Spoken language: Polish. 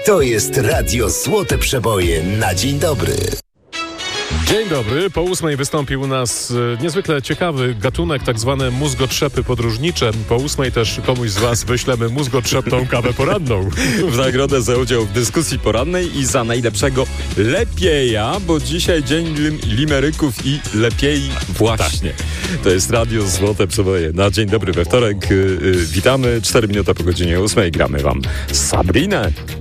To jest Radio Złote Przeboje na dzień dobry. Dzień dobry. Po 8 wystąpi u nas niezwykle ciekawy gatunek, tak zwane mózgotrzepy podróżnicze. Po 8 też komuś z was wyślemy mózgotrzepną kawę poranną. W nagrodę za udział w dyskusji porannej i za najlepszego lepieja, bo dzisiaj dzień limeryków i lepiej właśnie. Tak. To jest Radio Złote Przeboje. Na dzień dobry we wtorek. Witamy. 4 minuty po godzinie 8 gramy wam Sabrinę.